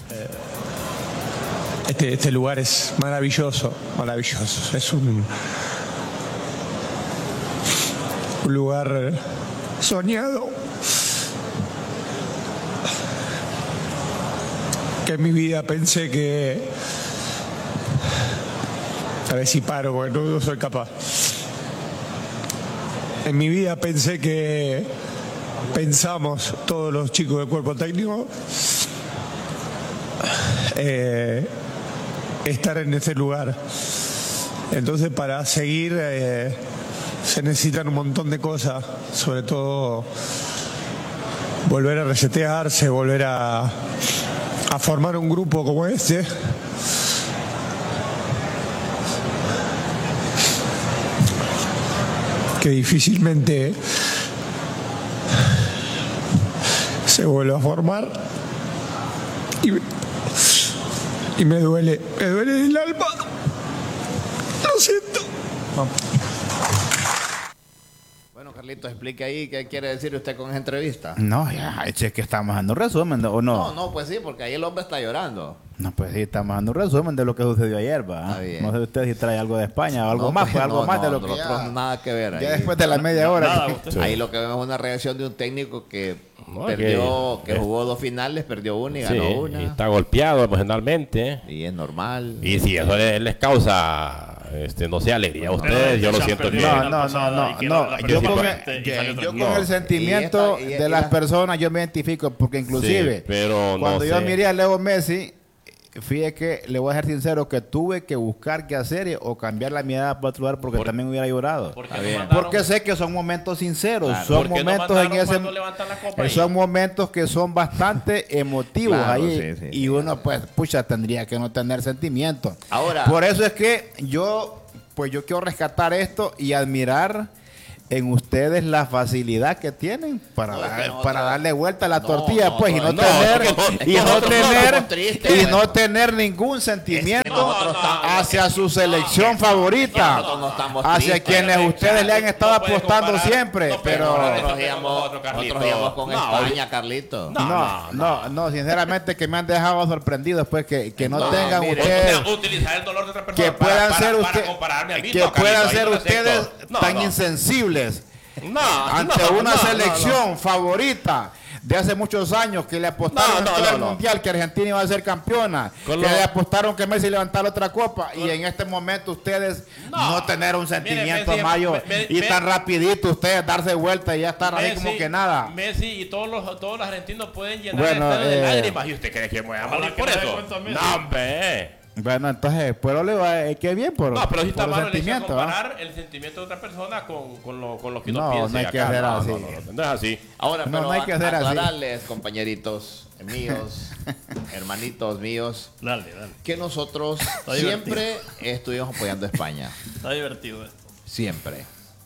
Este lugar es maravilloso, maravilloso. Es un lugar soñado que en mi vida pensé que... A ver si paro, porque no soy capaz. En mi vida pensamos todos los chicos del cuerpo técnico estar en ese lugar. Entonces, para seguir se necesitan un montón de cosas, sobre todo volver a resetearse, volver a formar un grupo como este. Que difícilmente se vuelve a formar y me duele el alma. Lo siento. Bueno, Carlitos, explique ahí qué quiere decir usted con esa entrevista. No, ya, es que estamos dando un resumen, ¿o no? No, pues sí, porque ahí el hombre está llorando. No, pues sí, estamos dando un resumen de lo que sucedió ayer, ¿va? No sé usted si trae algo de España o algo No, más, pues, pues algo más de lo que... nosotros nada que ver. Ya después de la media hora. Ahí lo que vemos es una reacción de un técnico que perdió, que jugó 2 finales, perdió una y ganó una. Y está golpeado emocionalmente. Y es normal. Y si eso les causa... no sé, alegría a ustedes, yo lo siento que... No. Yo con el sentimiento de las personas yo me identifico, porque inclusive pero cuando yo miré a Leo Messi, fíjate que le voy a ser sincero que tuve que buscar qué hacer o cambiar la mirada para otro lugar porque también hubiera llorado. Porque sé que son momentos sinceros, son momentos son momentos que son bastante emotivos ahí. Y uno pues tendría que no tener sentimientos. Ahora, por eso es que yo quiero rescatar esto y admirar en ustedes la facilidad que tienen para darle vuelta a la tortilla, y no tener ningún sentimiento hacia su selección favorita, hacia quienes ustedes le han estado apostando siempre, pero nosotros íbamos con España, Carlito. No, sinceramente que me han dejado sorprendidos, pues que no tengan ustedes, que puedan ser ustedes tan insensibles ante una selección favorita de hace muchos años, que le apostaron el mundial que Argentina iba a ser campeona, que le apostaron que Messi levantara otra copa, y en este momento ustedes no tener un sentimiento mayor y tan rapidito ustedes darse vuelta y ya estar ahí como que nada. Messi y todos los argentinos pueden llenar el estadio de lágrimas, y usted cree que me voy a morir por eso. No, hombre. Bueno, entonces, pero le va que bien por no, pero si está mal comparar el sentimiento de otra persona con lo que uno no, piensa. No hay que hacer así. No es así. Ahora, pero no hay que hacer aclararles, compañeritos míos, hermanitos míos, dale. que nosotros siempre estuvimos apoyando a España. Está divertido esto. Siempre.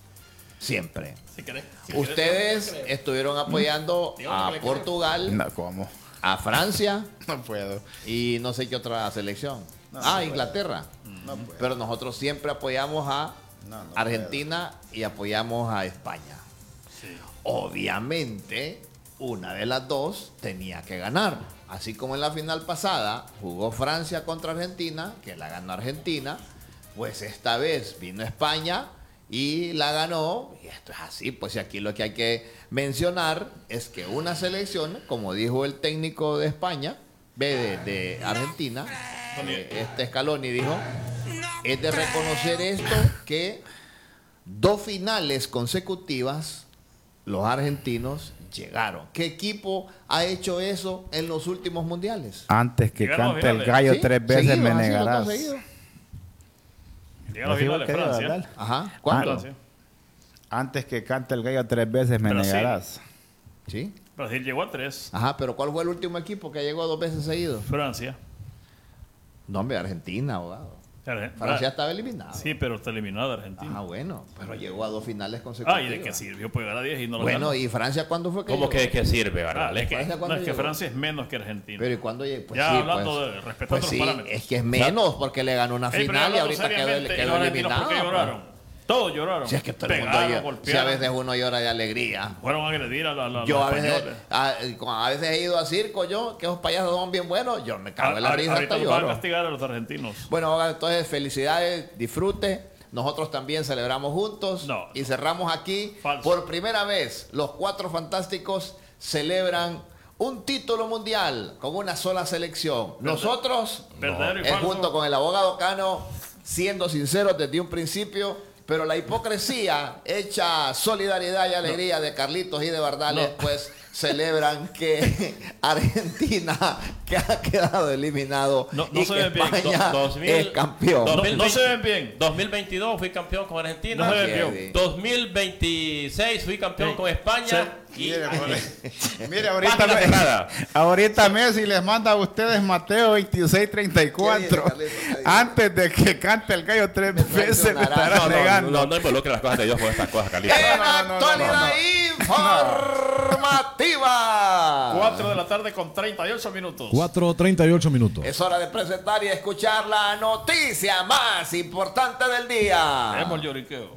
Si querés. Ustedes estuvieron apoyando a Portugal. No, ¿cómo? A Francia. No puedo. Y no sé qué otra selección. Inglaterra. No puedo. Pero nosotros siempre apoyamos a Argentina y apoyamos a España. Sí. Obviamente, una de las dos tenía que ganar. Así como en la final pasada jugó Francia contra Argentina, que la ganó Argentina, pues esta vez vino España y la ganó. Y esto es así, pues aquí lo que hay que mencionar es que una selección, como dijo el técnico de España, de Argentina, Scaloni dijo, es de reconocer esto, que 2 finales consecutivas los argentinos llegaron. ¿Qué equipo ha hecho eso en los últimos mundiales? Antes que cante el gallo 3 veces me negarás. Llega a los finales de Francia. Ajá. ¿Cuándo? Antes que cante el gallo 3 veces me negarás. ¿Sí? Brasil llegó a 3. Ajá, pero ¿cuál fue el último equipo que llegó 2 veces seguidos? Francia. No, hombre, Argentina, abogado. Francia estaba eliminado. Sí, pero está eliminado de Argentina. Ah, bueno, pero llegó a 2 finales consecutivas. ¿Y de qué sirvió? Pues llegar a 10 y no lo ganó. Bueno, ¿y Francia cuándo fue que ¿Cómo llegó? que de qué sirve, verdad? Es que Francia es menos que Argentina. Pero ¿y cuándo llegó? Pues ya sí, hablando de respetando los parámetros. Es que es menos porque le ganó una final y ahorita quedó eliminado. ¿Por qué lloraron? Todos lloraron. Si es que todo el mundo si a veces uno llora de alegría. Fueron a agredir a los españoles. A veces he ido a circo yo, que esos payasos son bien buenos, yo me cago en la risa hasta lloro. Van a castigar a los argentinos. Bueno, entonces felicidades, disfrute. Nosotros también celebramos juntos y cerramos aquí. Falso. Por primera vez, los Cuatro Fantásticos celebran un título mundial con una sola selección. Nosotros, junto con el abogado Cano, siendo sinceros desde un principio, pero la hipocresía hecha solidaridad y alegría de Carlitos y de Bardales, pues celebran que Argentina, que ha quedado eliminado, y que España es campeón. No se ven bien. 2022 fui campeón con Argentina. No se ven bien. 2026 fui campeón con España. Mire, ahorita Messi les manda a ustedes Mateo 26:34. Antes de que cante el gallo 3 veces me estará negando. No involucre las cosas de Dios con estas cosas, Carlitos. En actualidad informativa. 4 de la tarde con 38 minutos. 4:38 minutos. Es hora de presentar y escuchar la noticia más importante del día. Vemos el lloriqueo.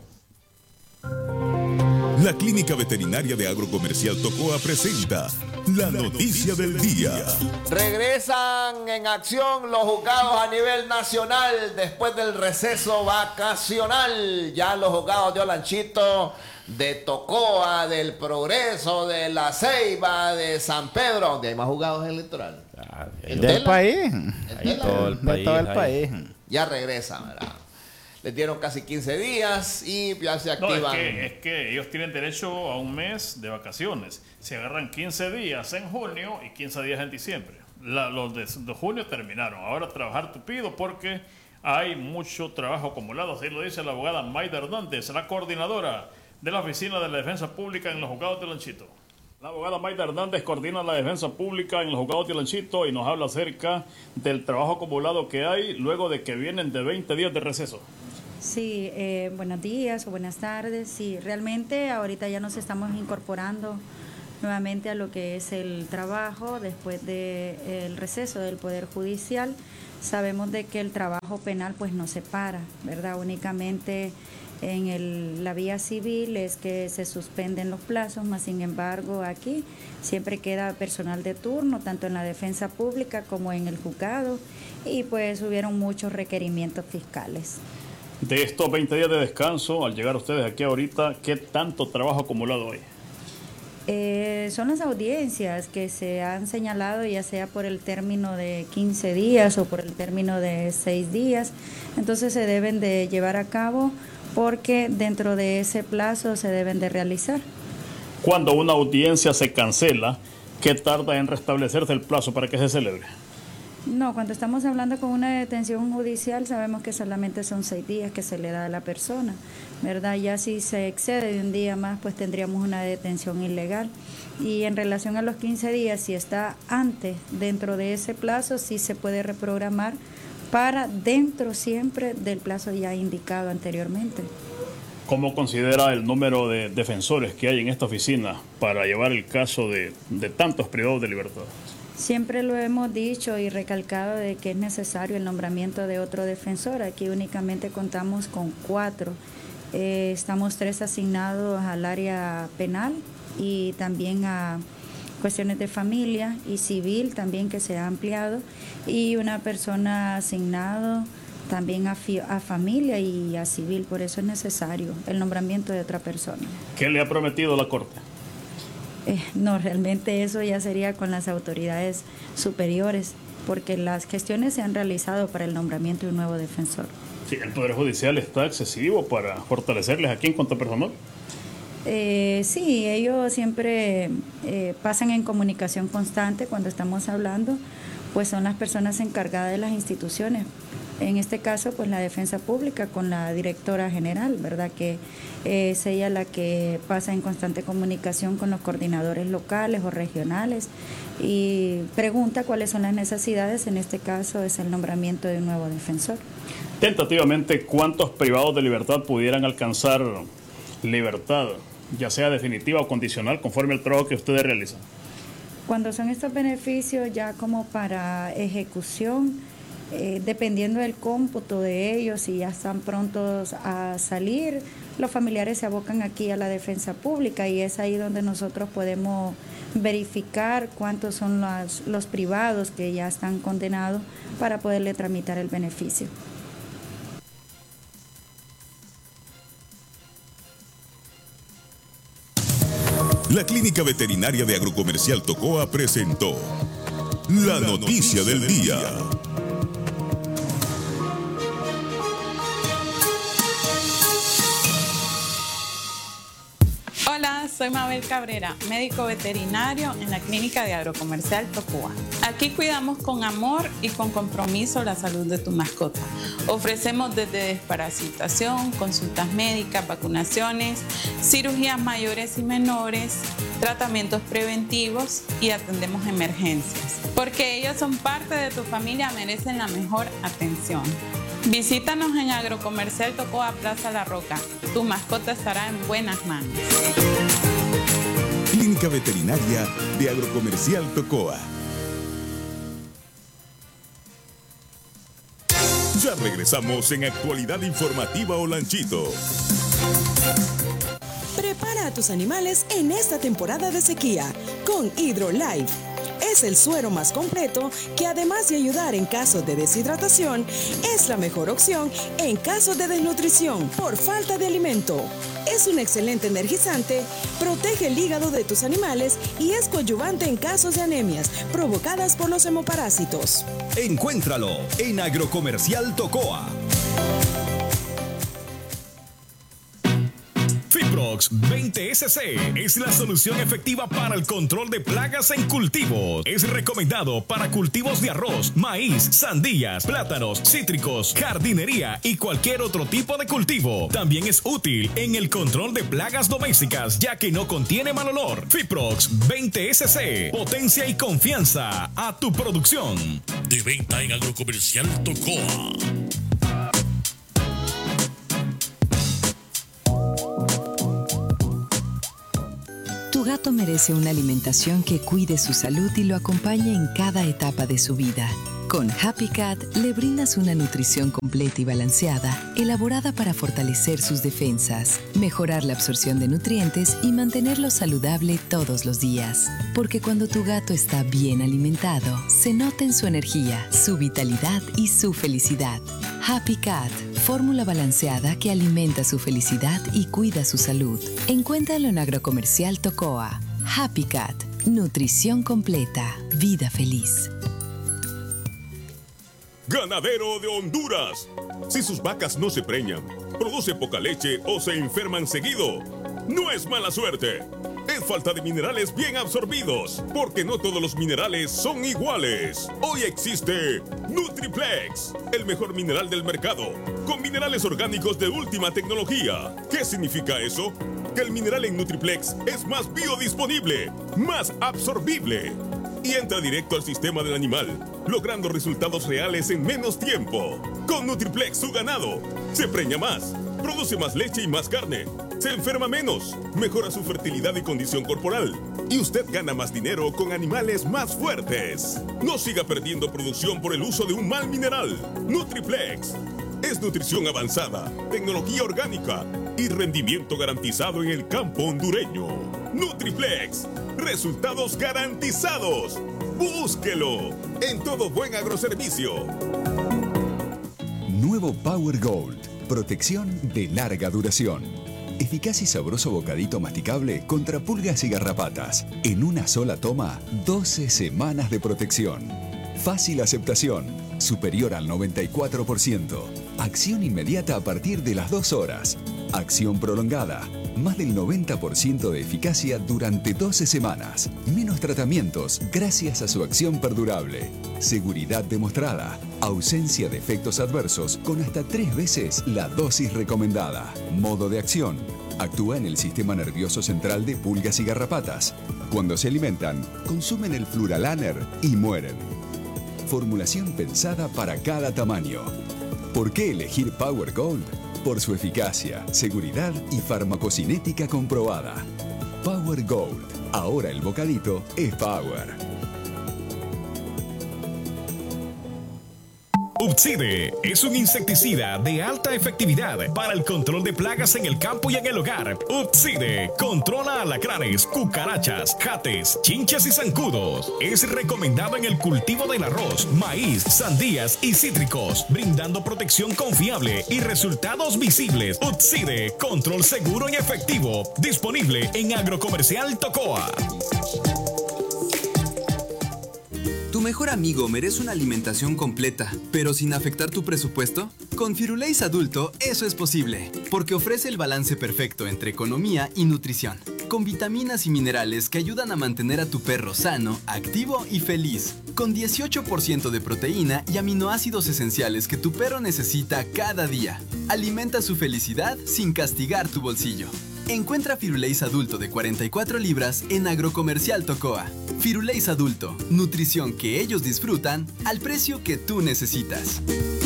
La Clínica Veterinaria de Agrocomercial Tocoa presenta la noticia del día. Regresan en acción los juzgados a nivel nacional después del receso vacacional. Ya los juzgados de Olanchito, de Tocoa, del Progreso, de La Ceiba, de San Pedro, donde hay más juzgados electorales. Del país. Todo el país. Ya regresan, ¿verdad? Les dieron casi 15 días y ya se activan. Es que ellos tienen derecho a un mes de vacaciones. Se agarran 15 días en junio y 15 días en diciembre. Los de junio terminaron. Ahora trabajar tupido porque hay mucho trabajo acumulado. Así lo dice la abogada Mayda Hernández, la coordinadora de la Oficina de la Defensa Pública en los juzgados de Olanchito. La abogada Mayda Hernández coordina la defensa pública en los juzgados de Olanchito y nos habla acerca del trabajo acumulado que hay luego de que vienen de 20 días de receso. Sí, buenos días o buenas tardes. Sí, realmente ahorita ya nos estamos incorporando nuevamente a lo que es el trabajo después del receso del Poder Judicial. Sabemos de que el trabajo penal pues no se para, ¿verdad? Únicamente en la vía civil es que se suspenden los plazos, más sin embargo aquí siempre queda personal de turno, tanto en la defensa pública como en el juzgado, y pues hubieron muchos requerimientos fiscales. De estos 20 días de descanso, al llegar ustedes aquí ahorita, ¿qué tanto trabajo acumulado hay? Son las audiencias que se han señalado, ya sea por el término de 15 días o por el término de 6 días. Entonces se deben de llevar a cabo porque dentro de ese plazo se deben de realizar. Cuando una audiencia se cancela, ¿qué tarda en restablecerse el plazo para que se celebre? No, cuando estamos hablando con una detención judicial sabemos que solamente son 6 días que se le da a la persona, ¿verdad? Ya si se excede de un día más, pues tendríamos una detención ilegal. Y en relación a los 15 días, si está antes, dentro de ese plazo, sí se puede reprogramar para dentro siempre del plazo ya indicado anteriormente. ¿Cómo considera el número de defensores que hay en esta oficina para llevar el caso de tantos privados de libertad? Siempre lo hemos dicho y recalcado de que es necesario el nombramiento de otro defensor. Aquí únicamente contamos con 4. Estamos 3 asignados al área penal y también a cuestiones de familia y civil también, que se ha ampliado, y una persona asignado también a familia y a civil. Por eso es necesario el nombramiento de otra persona. ¿Qué le ha prometido la Corte? No, realmente eso ya sería con las autoridades superiores, porque las gestiones se han realizado para el nombramiento de un nuevo defensor. Sí, ¿el Poder Judicial está excesivo para fortalecerles aquí en cuanto a personal? Sí, ellos siempre pasan en comunicación constante cuando estamos hablando, pues son las personas encargadas de las instituciones. En este caso, pues la defensa pública con la directora general, ¿verdad? Que es ella la que pasa en constante comunicación con los coordinadores locales o regionales y pregunta cuáles son las necesidades. En este caso es el nombramiento de un nuevo defensor. Tentativamente, ¿cuántos privados de libertad pudieran alcanzar libertad, ya sea definitiva o condicional, conforme al trabajo que ustedes realizan? Cuando son estos beneficios ya como para ejecución, dependiendo del cómputo de ellos, si ya están prontos a salir, los familiares se abocan aquí a la defensa pública y es ahí donde nosotros podemos verificar cuántos son los privados que ya están condenados para poderle tramitar el beneficio. La Clínica Veterinaria de Agrocomercial Tocoa presentó la noticia del día. Hola, soy Mabel Cabrera, médico veterinario en la Clínica de Agrocomercial Tocoa. Aquí cuidamos con amor y con compromiso la salud de tu mascota. Ofrecemos desde desparasitación, consultas médicas, vacunaciones, cirugías mayores y menores, tratamientos preventivos y atendemos emergencias. Porque ellos son parte de tu familia, merecen la mejor atención. Visítanos en Agrocomercial Tocoa Plaza La Roca. Tu mascota estará en buenas manos. Clínica Veterinaria de Agrocomercial Tocoa. Ya regresamos en Actualidad Informativa Olanchito. Prepara a tus animales en esta temporada de sequía con HydroLife. Es el suero más completo que, además de ayudar en caso de deshidratación, es la mejor opción en caso de desnutrición por falta de alimento. Es un excelente energizante, protege el hígado de tus animales y es coadyuvante en casos de anemias provocadas por los hemoparásitos. Encuéntralo en Agrocomercial Tocoa. Fiprox 20SC es la solución efectiva para el control de plagas en cultivos. Es recomendado para cultivos de arroz, maíz, sandías, plátanos, cítricos, jardinería y cualquier otro tipo de cultivo. También es útil en el control de plagas domésticas, ya que no contiene mal olor. Fiprox 20SC, potencia y confianza a tu producción. De venta en Agrocomercial Tocoa. Tu gato merece una alimentación que cuide su salud y lo acompañe en cada etapa de su vida. Con Happy Cat le brindas una nutrición completa y balanceada, elaborada para fortalecer sus defensas, mejorar la absorción de nutrientes y mantenerlo saludable todos los días. Porque cuando tu gato está bien alimentado, se nota en su energía, su vitalidad y su felicidad. Happy Cat, fórmula balanceada que alimenta su felicidad y cuida su salud. Encuéntralo en Agrocomercial Tocoa. Happy Cat, nutrición completa, vida feliz. Ganadero de Honduras. Si sus vacas no se preñan, produce poca leche o se enferman seguido, no es mala suerte. Es falta de minerales bien absorbidos, porque no todos los minerales son iguales. Hoy existe Nutriplex, el mejor mineral del mercado, con minerales orgánicos de última tecnología. ¿Qué significa eso? Que el mineral en Nutriplex es más biodisponible, más absorbible y entra directo al sistema del animal, logrando resultados reales en menos tiempo. Con Nutriplex su ganado se preña más, produce más leche y más carne, se enferma menos, mejora su fertilidad y condición corporal, y usted gana más dinero con animales más fuertes. No siga perdiendo producción por el uso de un mal mineral. Nutriplex es nutrición avanzada, tecnología orgánica y rendimiento garantizado en el campo hondureño. Nutriplex, resultados garantizados. Búsquelo en todo buen agroservicio. Nuevo Power Gold, protección de larga duración. Eficaz y sabroso bocadito masticable contra pulgas y garrapatas. En una sola toma, 12 semanas de protección. Fácil aceptación, superior al 94%. Acción inmediata a partir de las 2 horas. Acción prolongada, más del 90% de eficacia durante 12 semanas. Menos tratamientos gracias a su acción perdurable. Seguridad demostrada. Ausencia de efectos adversos con hasta 3 veces la dosis recomendada. Modo de acción. Actúa en el sistema nervioso central de pulgas y garrapatas. Cuando se alimentan, consumen el Fluralaner y mueren. Formulación pensada para cada tamaño. ¿Por qué elegir Power Gold? Por su eficacia, seguridad y farmacocinética comprobada. Power Gold. Ahora el bocadito es Power. Upside es un insecticida de alta efectividad para el control de plagas en el campo y en el hogar. Upside controla alacranes, cucarachas, jates, chinchas y zancudos. Es recomendado en el cultivo del arroz, maíz, sandías y cítricos, brindando protección confiable y resultados visibles. Upside, control seguro y efectivo. Disponible en Agrocomercial Tocoa. Tu mejor amigo merece una alimentación completa, pero sin afectar tu presupuesto. Con Firulais Adulto eso es posible, porque ofrece el balance perfecto entre economía y nutrición, con vitaminas y minerales que ayudan a mantener a tu perro sano, activo y feliz, con 18% de proteína y aminoácidos esenciales que tu perro necesita cada día. Alimenta su felicidad sin castigar tu bolsillo. Encuentra Firulais Adulto de 44 libras en Agrocomercial Tocoa. Firulais Adulto, nutrición que ellos disfrutan al precio que tú necesitas.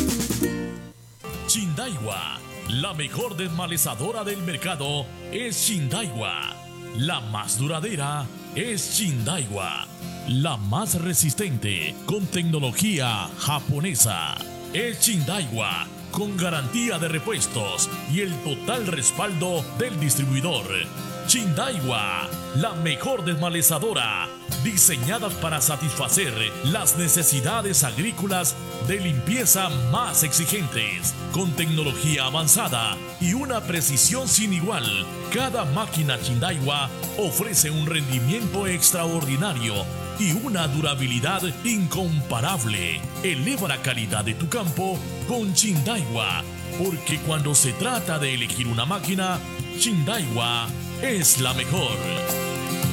Chindaiwa, la mejor desmalezadora del mercado es Chindaiwa. La más duradera es Chindaiwa. La más resistente con tecnología japonesa es Chindaiwa, con garantía de repuestos y el total respaldo del distribuidor. Chindaiwa, la mejor desmalezadora, diseñadas para satisfacer las necesidades agrícolas de limpieza más exigentes, con tecnología avanzada y una precisión sin igual. Cada máquina Chindaiwa ofrece un rendimiento extraordinario y una durabilidad incomparable. Eleva la calidad de tu campo con Chindaiwa, porque cuando se trata de elegir una máquina, Chindaiwa es la mejor.